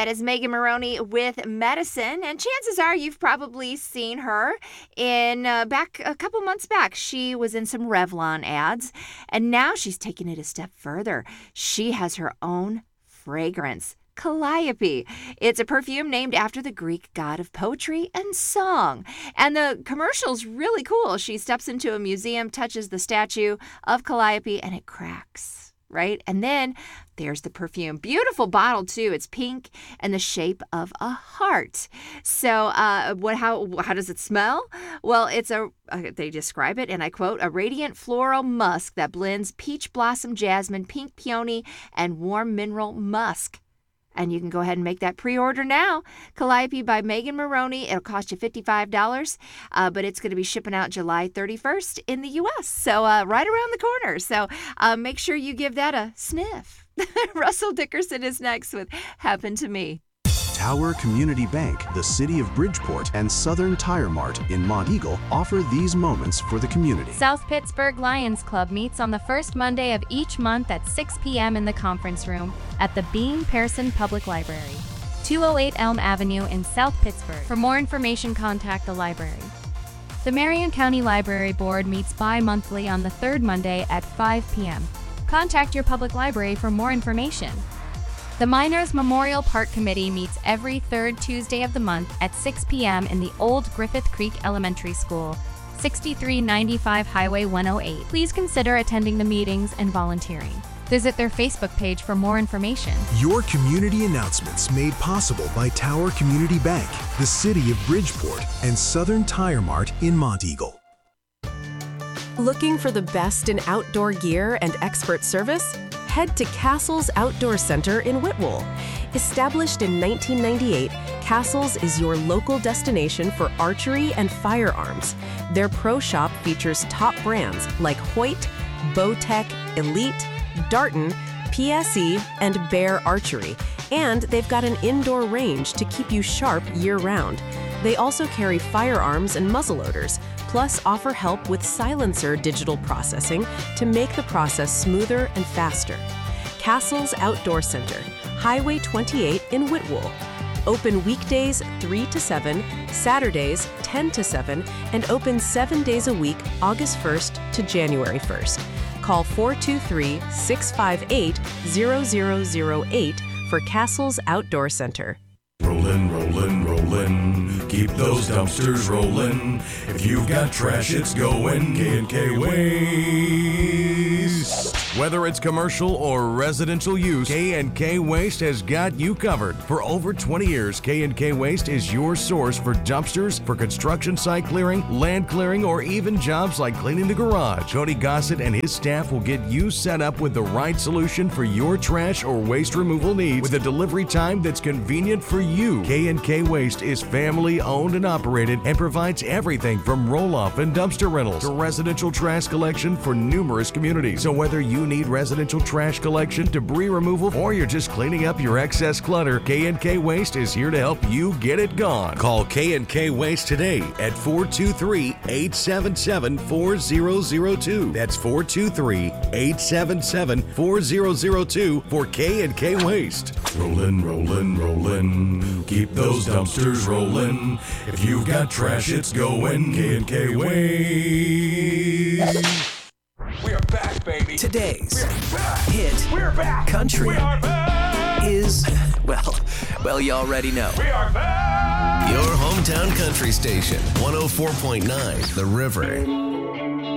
That is Megan Moroney with Medicine. And chances are you've probably seen her in back a couple months back. She was in some Revlon ads, and now she's taking it a step further. She has her own fragrance, Calliope. It's a perfume named after the Greek god of poetry and song. And the commercial's really cool. She steps into a museum, touches the statue of Calliope, and it cracks, right? And then there's the perfume. Beautiful bottle, too. It's pink and the shape of a heart. So how does it smell? Well, it's they describe it, and I quote, a radiant floral musk that blends peach blossom jasmine, pink peony, and warm mineral musk. And you can go ahead and make that pre-order now. Calliope by Megan Moroney. It'll cost you $55, but it's going to be shipping out July 31st in the U.S., so right around the corner. So make sure you give that a sniff. Russell Dickerson is next with Happen to Me. Tower Community Bank, the City of Bridgeport, and Southern Tire Mart in Monteagle offer these moments for the community. South Pittsburgh Lions Club meets on the first Monday of each month at 6 p.m. in the conference room at the Bean Pearson Public Library, 208 Elm Avenue in South Pittsburgh. For more information, contact the library. The Marion County Library Board meets bi-monthly on the third Monday at 5 p.m. Contact your public library for more information. The Miners Memorial Park Committee meets every third Tuesday of the month at 6 p.m. in the Old Griffith Creek Elementary School, 6395 Highway 108. Please consider attending the meetings and volunteering. Visit their Facebook page for more information. Your community announcements made possible by Tower Community Bank, the City of Bridgeport, and Southern Tire Mart in Monteagle. Looking for the best in outdoor gear and expert service? Head to Castles Outdoor Center in Whitwell. Established in 1998, Castles is your local destination for archery and firearms. Their pro shop features top brands like Hoyt, Bowtech, Elite, Darton, PSE, and Bear Archery. And they've got an indoor range to keep you sharp year-round. They also carry firearms and muzzleloaders, plus offer help with silencer digital processing to make the process smoother and faster. Castles Outdoor Center, Highway 28 in Whitwell. Open weekdays 3 to 7, Saturdays 10 to 7, and open 7 days a week, August 1st to January 1st. Call 423-658-0008 for Castles Outdoor Center. Rollin', rollin', rollin', keep those dumpsters rollin'. If you've got trash, it's going K&K Waste. Whether it's commercial or residential use, K&K Waste has got you covered. For over 20 years, K&K Waste is your source for dumpsters, for construction site clearing, land clearing, or even jobs like cleaning the garage. Cody Gossett and his staff will get you set up with the right solution for your trash or waste removal needs with a delivery time that's convenient for you. K&K Waste is family owned and operated and provides everything from roll-off and dumpster rentals to residential trash collection for numerous communities. So whether you need residential trash collection, debris removal, or you're just cleaning up your excess clutter, K&K Waste is here to help you get it gone. Call K&K Waste today at 423-877-4002. That's 423-877-4002 for K&K Waste. Rollin', rollin', rollin', keep those dumpsters rollin'. If you've got trash, it's going K&K Waste. We are back, baby. Today's hit We're back. Country We are back. Is, well, you already know. We are back. Your hometown country station, 104.9 The River.